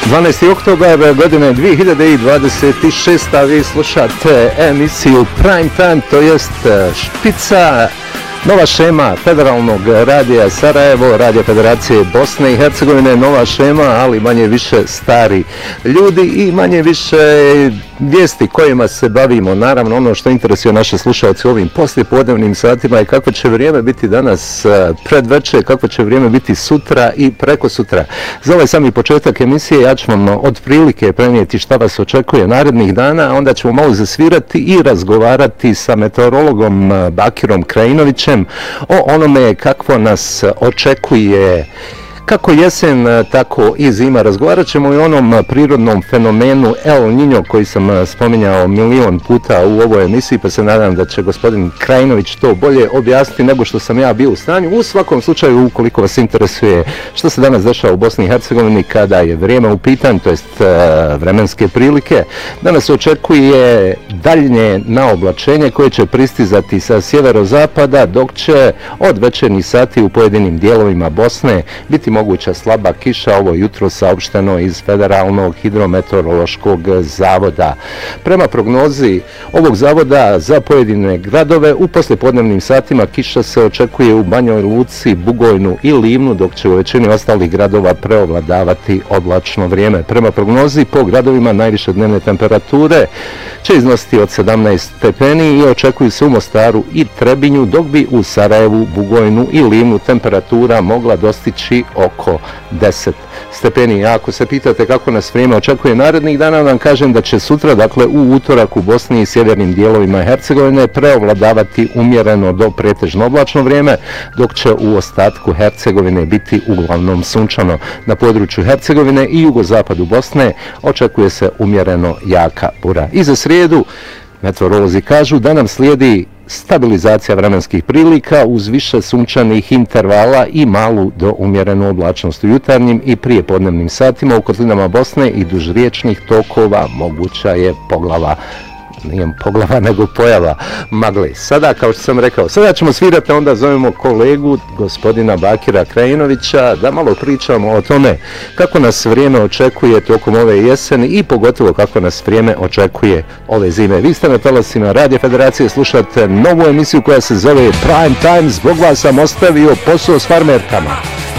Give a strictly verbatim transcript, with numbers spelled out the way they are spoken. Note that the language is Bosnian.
dvanaesti oktobar godine dvije hiljade dvadeset šeste. Vi slušate emisiju Prime Time, to jest špica, nova šema Federalnog radija Sarajevo, Radio Federacije Bosne i Hercegovine, nova šema, ali manje više stari ljudi i manje više vijesti kojima se bavimo. Naravno, ono što interesuje naše slušalce u ovim poslijepodnevnim satima je kako će vrijeme biti danas predveče, kako će vrijeme biti sutra i preko sutra. Za ovaj sami početak emisije ja ću vam otprilike prenijeti šta vas očekuje narednih dana, a onda ćemo malo zasvirati i razgovarati sa meteorologom Bakirom Krajinovićem o onome kakvo nas očekuje kako jesen, tako i zima. Razgovarat ćemo i o onom prirodnom fenomenu El Niño koji sam spominjao milion puta u ovoj emisiji, pa se nadam da će gospodin Krajinović to bolje objasniti nego što sam ja bio u stanju. U svakom slučaju, ukoliko vas interesuje što se danas dešava u Bosni i Hercegovini kada je vrijeme u pitanju, to jest vremenske prilike, danas očekuje daljnje naoblačenje koje će pristizati sa sjeverozapada, dok će od večernjih sati u pojedinim dijelovima Bosne biti moguća slaba kiša, ovo jutro saopšteno iz Federalnog hidrometeorološkog zavoda. Prema prognozi ovog zavoda za pojedine gradove u poslijepodnevnim satima kiša se očekuje u Banjoj Luci, Bugojnu i Livnu, dok će u većini ostalih gradova preovladavati oblačno vrijeme. Prema prognozi po gradovima najviše dnevne temperature će iznositi od sedamnaest stepeni i očekuju se u Mostaru i Trebinju, dok bi u Sarajevu, Bugojnu i Livnu temperatura mogla dostići oko deset stepeni. A ako se pitate kako nas vrijeme očekuje narednih dana, vam kažem da će sutra, dakle u utorak u Bosni i sjevernim dijelovima Hercegovine preovladavati umjereno do pretežno oblačno vrijeme, dok će u ostatku Hercegovine biti uglavnom sunčano. Na području Hercegovine i jugozapadu Bosne očekuje se umjereno jaka bura. I za srijedu meteorolozi kažu da nam slijedi stabilizacija vremenskih prilika uz više sunčanih intervala i malu do umjerenu oblačnost u jutarnjim i prijepodnevnim satima. U kotlinama Bosne i duž riječnih tokova moguća je poglava, nije poglava nego pojava magle. Sada, kao što sam rekao, sada ćemo svirati, onda zovemo kolegu gospodina Bakira Krajinovića da malo pričamo o tome kako nas vrijeme očekuje tokom ove jeseni i pogotovo kako nas vrijeme očekuje ove zime. Vi ste na talasima Radio Federacije, slušate novu emisiju koja se zove Prime Time. Zbog vas sam ostavio posao s farmerkama.